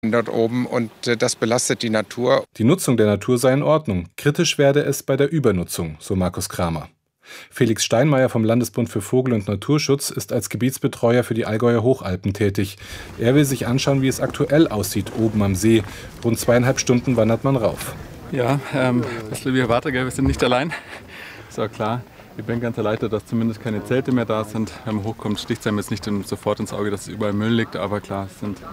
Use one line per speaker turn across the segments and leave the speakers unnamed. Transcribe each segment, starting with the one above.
dort oben und das belastet die Natur.
Die Nutzung der Natur sei in Ordnung. Kritisch werde es bei der Übernutzung, so Markus Kramer. Felix Steinmeier vom Landesbund für Vogel- und Naturschutz ist als Gebietsbetreuer für die Allgäuer Hochalpen tätig. Er will sich anschauen, wie es aktuell aussieht oben am See. Rund 2,5 Stunden wandert man rauf.
Ja, ein bisschen wie erwartet, wir sind nicht allein. Ist auch klar. Ich bin ganz erleichtert, dass zumindest keine Zelte mehr da sind. Wenn man hochkommt, sticht es einem jetzt nicht sofort ins Auge, dass überall Müll liegt. Aber klar,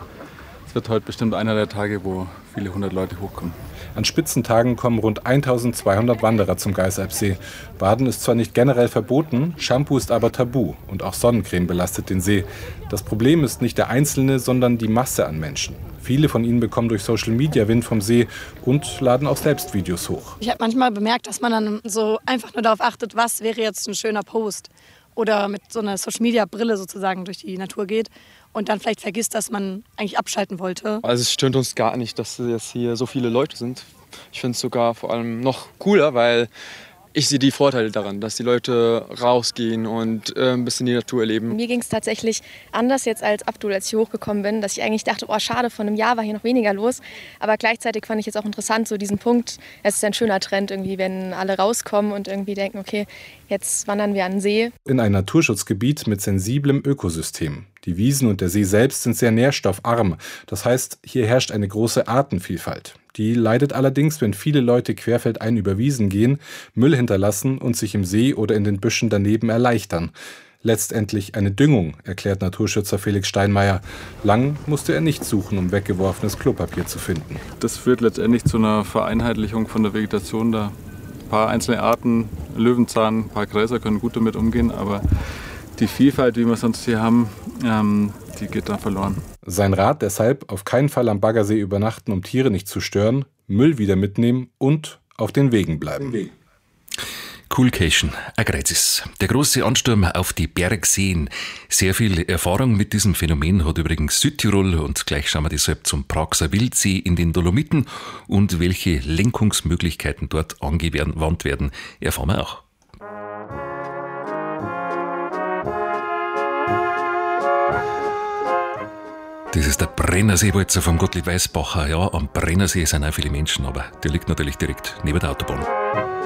es wird heute bestimmt einer der Tage, wo viele 100 Leute hochkommen.
An Spitzentagen kommen rund 1200 Wanderer zum Geißalpsee. Baden ist zwar nicht generell verboten, Shampoo ist aber tabu und auch Sonnencreme belastet den See. Das Problem ist nicht der Einzelne, sondern die Masse an Menschen. Viele von ihnen bekommen durch Social Media Wind vom See und laden auch selbst Videos hoch.
Ich habe manchmal bemerkt, dass man dann so einfach nur darauf achtet, was wäre jetzt ein schöner Post. Oder mit so einer Social Media Brille sozusagen durch die Natur geht. Und dann vielleicht vergisst, dass man eigentlich abschalten wollte.
Also es stört uns gar nicht, dass jetzt hier so viele Leute sind. Ich finde es sogar vor allem noch cooler, weil ich sehe die Vorteile daran, dass die Leute rausgehen und ein bisschen die Natur erleben.
Mir ging es tatsächlich anders jetzt als Abdul, als ich hier hochgekommen bin, dass ich eigentlich dachte, oh schade, vor einem Jahr war hier noch weniger los. Aber gleichzeitig fand ich jetzt auch interessant, so diesen Punkt, es ist ein schöner Trend irgendwie, wenn alle rauskommen und irgendwie denken, okay, jetzt wandern wir an den See.
In ein Naturschutzgebiet mit sensiblem Ökosystem. Die Wiesen und der See selbst sind sehr nährstoffarm. Das heißt, hier herrscht eine große Artenvielfalt. Die leidet allerdings, wenn viele Leute querfeldein über Wiesen gehen, Müll hinterlassen und sich im See oder in den Büschen daneben erleichtern. Letztendlich eine Düngung, erklärt Naturschützer Felix Steinmeier. Lang musste er nicht suchen, um weggeworfenes Klopapier zu finden.
Das führt letztendlich zu einer Vereinheitlichung von der Vegetation. Da ein paar einzelne Arten, Löwenzahn, ein paar Gräser können gut damit umgehen, aber die Vielfalt, wie wir sonst hier haben, die geht da verloren.
Sein Rat deshalb, auf keinen Fall am Baggersee übernachten, um Tiere nicht zu stören, Müll wieder mitnehmen und auf den Wegen bleiben.
Coolcation, Agrizis. Der große Ansturm auf die Bergseen. Sehr viel Erfahrung mit diesem Phänomen hat übrigens Südtirol und gleich schauen wir deshalb zum Praxer Wildsee in den Dolomiten und welche Lenkungsmöglichkeiten dort angewandt werden, erfahren wir auch. Das ist der Brennerseewalzer vom Gottlieb Weißbacher. Ja, am Brennersee sind auch viele Menschen, aber der liegt natürlich direkt neben der Autobahn.